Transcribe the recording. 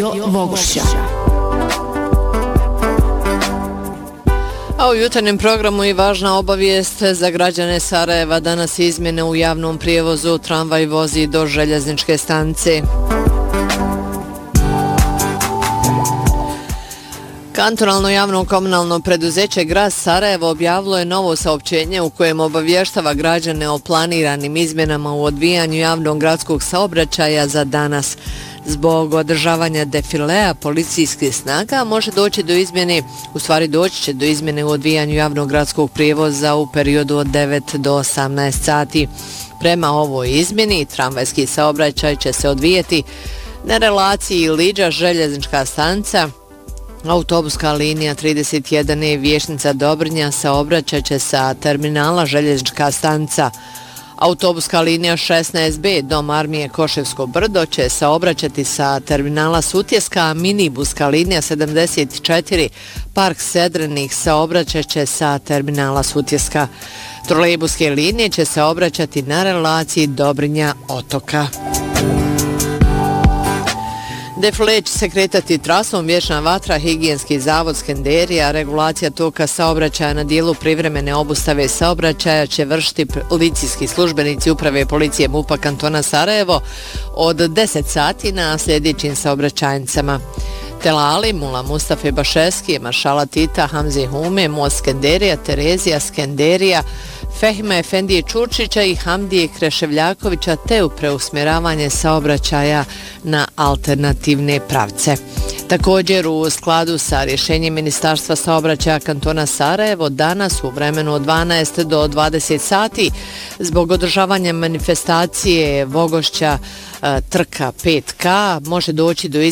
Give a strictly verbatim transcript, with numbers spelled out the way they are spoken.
Radio Vogošća. A u jutarnjem programu i važna obavijest za građane Sarajeva. Danas izmjene u javnom prijevozu. Tramvaj vozi do željezničke stanice. Kantonalno javno komunalno preduzeće Grad Sarajevo objavilo je novo saopćenje u kojem obavještava građane o planiranim izmjenama u odvijanju javnog gradskog saobraćaja za danas. Zbog održavanja defilea policijskih snaga može doći do izmjene, u stvari doći će do izmjene u odvijanju javnog gradskog prijevoza u periodu od devet do osamnaest sati. Prema ovoj izmjeni tramvajski saobraćaj će se odvijeti na relaciji Liđa željeznička stanica. Autobuska linija trideset jedan E Vijećnica Dobrnja saobraćat će sa terminala željeznička stanica. Autobuska linija šesnaest B Dom Armije Koševsko Brdo će saobraćati sa terminala Sutjeska, a minibuska linija sedamdeset četiri Park Sedrenih saobraćat će sa terminala Sutjeska. Trolejbuske linije će se obraćati na relaciji Dobrinja Otoka. Defile će se kretati trasom Vječna vatra, Higijenski zavod Skenderija. Regulacija toka saobraćaja na dijelu privremene obustave saobraćaja će vršiti policijski službenici uprave policije MUP-a kantona Sarajevo od deset sati na sljedećim saobraćajnicama: Telali, Mula Mustafe Bašeski, Maršala Tita, Hamze Hume, Most Skenderija, Terezija Skenderija, Fehima Efendije Čurčića i Hamdije Kreševljakovića, te u preusmjeravanje saobraćaja na alternativne pravce. Također, u skladu sa rješenjem Ministarstva saobraćaja kantona Sarajevo, danas u vremenu od dvanaest do dvadeset sati zbog održavanja manifestacije Vogošća trka pet K može doći do